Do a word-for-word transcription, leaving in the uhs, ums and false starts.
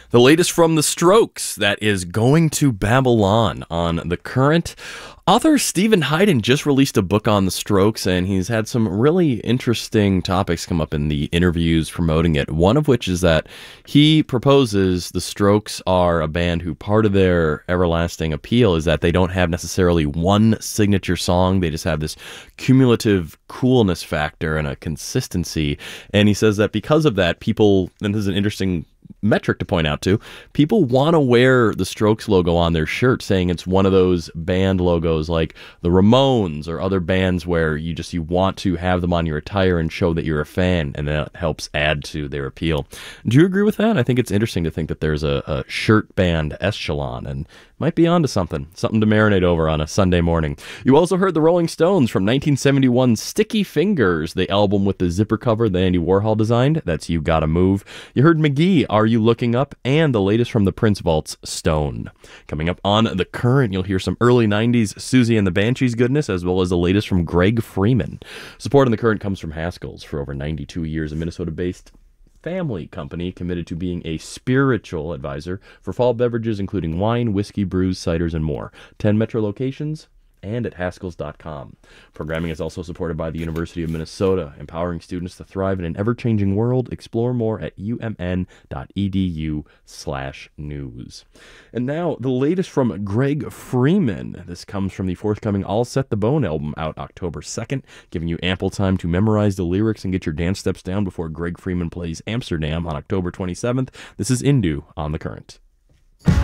The latest from The Strokes, that is Going to Babylon on The Current. Author Stephen Hyden just released a book on The Strokes, and he's had some really interesting topics come up in the interviews promoting it. One of which is that he proposes The Strokes are a band who part of their everlasting appeal is that they don't have necessarily one signature song. They just have this cumulative coolness factor and a consistency. And he says that because of that, people, and this is an interesting metric to point out too, people want to wear the Strokes logo on their shirt, saying it's one of those band logos like the Ramones or other bands where you just you want to have them on your attire and show that you're a fan, and that helps add to their appeal. Do you agree with that? I think it's interesting to think that there's a, a shirt band echelon, and might be onto something, something to marinate over on a Sunday morning. You also heard the Rolling Stones from nineteen seventy-one's Sticky Fingers, the album with the zipper cover that Andy Warhol designed. That's You Gotta Move. You heard McGee, Are You Looking Up? And the latest from the Prince Vaults, Stone. Coming up on The Current, you'll hear some early nineties Susie and the Banshees goodness, as well as the latest from Greg Freeman. Support on The Current comes from Haskell's. For over ninety-two years, a Minnesota-based family company committed to being a spiritual advisor for fall beverages, including wine, whiskey, brews, ciders, and more. ten metro locations and at haskells dot com. Programming is also supported by the University of Minnesota, empowering students to thrive in an ever-changing world. Explore more at umn dot edu slash news. And now, the latest from Greg Freeman. This comes from the forthcoming I'll Set the Bone album, out October second, giving you ample time to memorize the lyrics and get your dance steps down before Greg Freeman plays Amsterdam on October twenty-seventh. This is Indu on The Current.